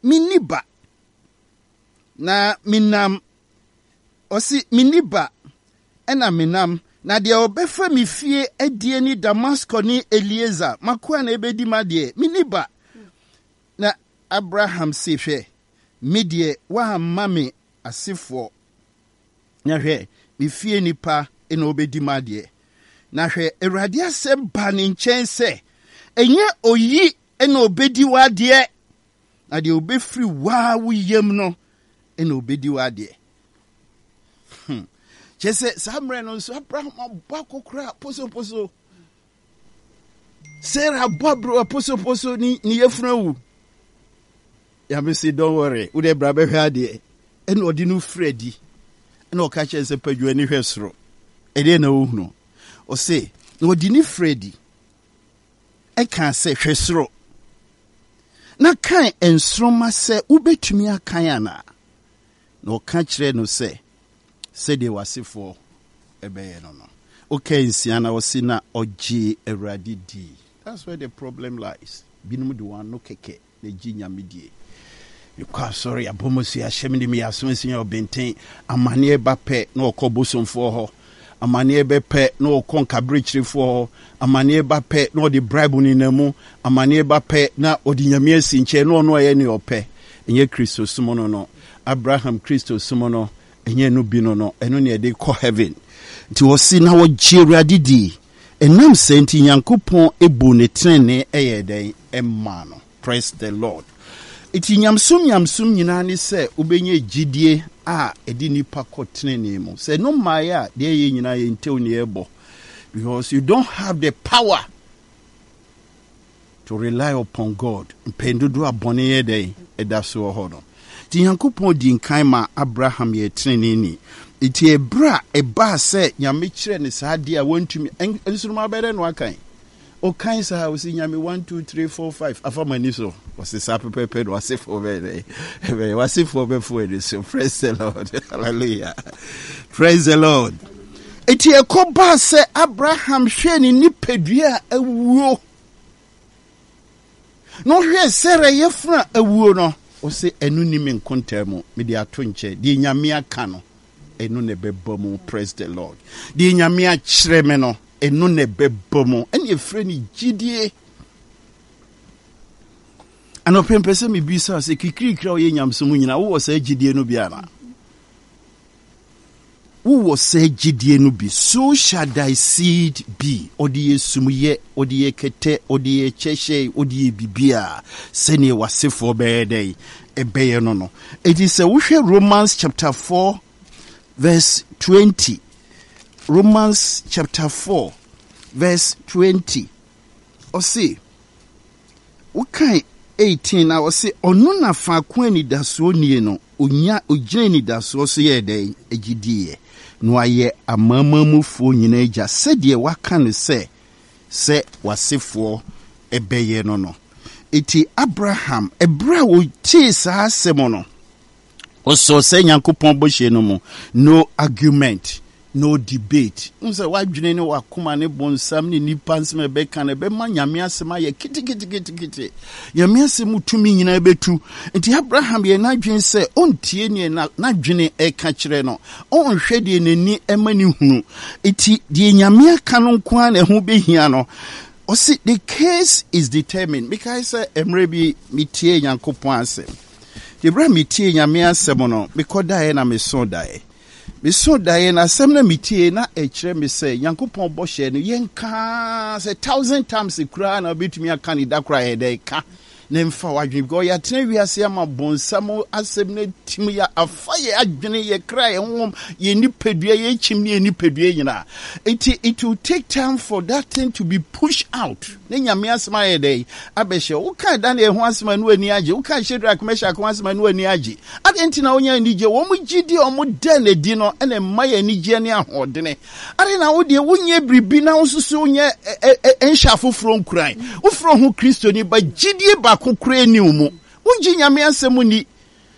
miniba na minam osi miniba ena minam na de obefa mi fie adie ni Damascus ni Eliezer makoa na ebedi made miniba na Abraham sehwe medie wa mame asefo na hwe mi fie nipa ena obedi made na hwe Awurade asem ba ne nkyɛn sɛ enye oyi ena obedi wade na de obefiri wa wuyam no ena obedi wade Chese samre no so Abraham abakokra poso Sarah bobro poso ni yefunu ya me say don't worry we dey bra be hwa de ena odi no fredi ena o ka chese padua ni hwesoro e dey na ohunu o say na odi ni fredi e kan say hwesoro na kan ensroma se ubetumi akan ana na o ka kire no say said they was for a bear no. Okay, Siana was sina oji Awurade di. That's where the problem lies. Binum do one no keke, the jinya midie. You call sorry, abomosi a shemini me as soon as you benten, a manie bape no coboson for her, a manie bepe no conca bridge for her, a manie bape no the bribe in the mo, a manie bape na odinyamia sinche no any ope. And ye Christo sumono no, Abraham Christo sumono. Enye no bi no eno ne de call heaven nti wo si na wo gye didi enam senti Nyankopon ebu ne trene eyeden emma no. Praise the Lord. Iti nyamsum nyina ne se obenye gidie a edi nipa ko trene mu se no maya de ye nyina ye ntew ne ebo because you don't have the power to rely upon God. Mpendodo abone ye den edaso ho no. Ti Nyankopon di nkan ma Abraham ye trene ni iti ebra eba se nyame kire ne saade a wantumi ensuruma bere no akan o kan sa o si nyame 1 2 3 4 5 afamani so was sa pepe do wase for bere wase for be for it. So praise the Lord. Hallelujah. Praise the Lord. Iti ekoba se Abraham hwe ni nipadua awuo no hwe sere yefra awuo no o se enu ni me nkontamo me de ato nche di nyame aka no enu ne bebomu. Praise the Lord. Di nyame a kyere me no enu ne bebomu ene efre ni gidie ano pempese me bisa se kikirikira o ye nyamso nyina wo sa gidie no bia na wo sa gidie no bi so shall thy seed be odi esumuye odi ekete odi echeshe odi bibia sene wasefo beedey ebeye no. It is a Romans chapter 4 verse 20. Romans chapter 4 verse 20. O say okay 18 na o say onu na fa kwani daso nie no onya ogirani daso so ye dey egidie no aye amamamufo nyina agya sede waka ne se wasefo ebeye no. Iti Abraham ebra wo ti sa asemo no oso se Nyankopon bohye no mu no argument no debate unse wadwene ne wakoma ne bonsam ne nipa nsem be kan be ma nyame asema ye kiti nyame asem tumi nyina betu nti Abraham ye na dwen se ontie ne na dwene e ka kire no onhwe de nani emani hunu iti de nyame aka no nko an ehu behia no. O see, the case is determined because emrebi mitie Nyankopon asem. The bra mitie nyame asem no because dae na me so dae na asem na mitie na ekire me say Nyankopon bohye no yenka say 1,000 times kura na betumi aka ni da kura he dey ka na mfa wadwen go ya tena wiase ama bonsam asem na tim ya afaye adwene ye kra ye hom ye nipadua ye chim ne nipadua nyina it will take time for that thing to be pushed out. Na nyame asema ye dey abehye wo ka da na ehu asema no ani age wo ka Shadrach Meshach asema no ani age adenti na wonya ani je wo mu gidi o mu da na di no ene maye ani je ne ahodene are na wo de wonye bribi na wo susu wonye ensha foforo nkran wo fro ho Kristo ni ba gidi ba kokure ni umu unji nyame asemu ni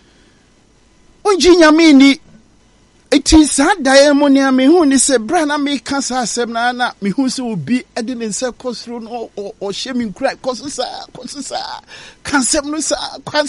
unji nyame ni eti sa dae mo ni ame hu ni se bra na me ka sa asem na me hu se obi ede ne se kosro no o hye mi nkura kosisa kansem no sa